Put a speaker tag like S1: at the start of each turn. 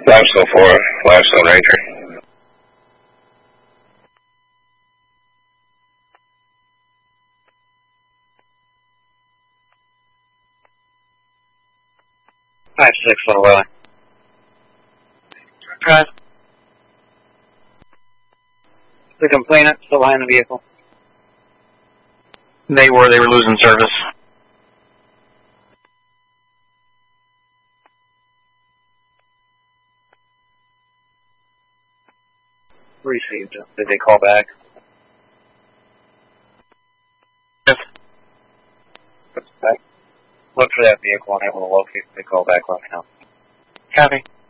S1: Limestone 4, Limestone Ranger.
S2: Five six on Willie. Drive. The complainant still behind the vehicle.
S3: They were losing service.
S2: Received. Did they call back?
S3: Yes.
S2: Look for that vehicle and able to locate. They call back. Let me know.
S3: Copy.